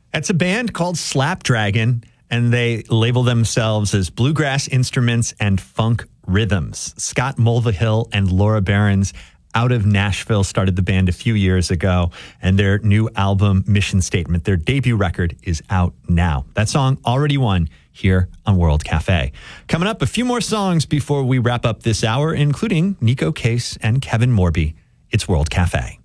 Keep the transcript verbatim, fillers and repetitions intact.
It's a band called Slapdragon, and they label themselves as bluegrass instruments and funk rhythms. Scott Mulvihill and Laura Behrens out of Nashville started the band a few years ago, and their new album, Mission Statement, their debut record, is out now. That song already won here on World Cafe. Coming up, a few more songs before we wrap up this hour, including Nico Case and Kevin Morby. It's World Cafe.